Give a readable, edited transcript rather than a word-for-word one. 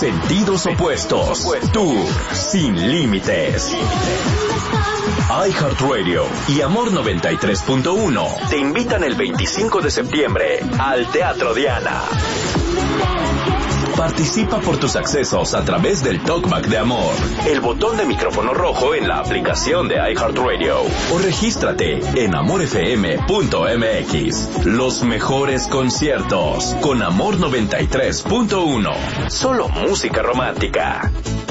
Sentidos opuestos. Tú, sin límites. iHeartRadio y Amor 93.1 te invitan el 25 de septiembre al Teatro Diana. Participa por tus accesos a través del Talkback de Amor, el botón de micrófono rojo en la aplicación de iHeartRadio, o regístrate en amorfm.mx. Los mejores conciertos con Amor 93.1. Solo música romántica.